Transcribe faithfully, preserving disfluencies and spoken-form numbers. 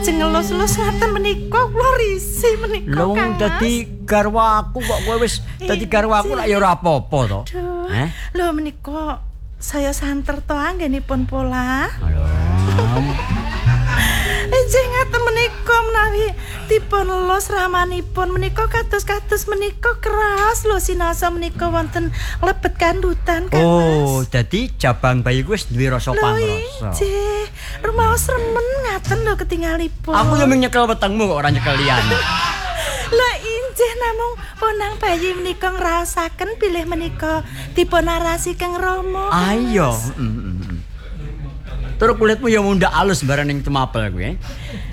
jengelus-elus ngaten menika kula risih menika Lho wong dadi garwaku kok kowe wis dadi garwaku lak ya ora apa-apa to. Eh? Lho menika saya santer to anggenipun pola. Enjing ngaten menika menawi dipun los ramanipun menika kados-kados menika keras lho sinasa menika wonten lebet kandutan kan. Oh, dadi jabang bayi ku wis duwe rasa pangrasa. Nggih, rumaos remen ngaten lho ketingalipun. Aku yo nyekel wetengmu kok ora nyekel liyane. Lah injih namung ponang bayi menika ngrasaken bilih menika dipun arasi Kang Rama. Ayo, heeh. Tur kulitmu yo mundak alus bareng ning temapel kuwi.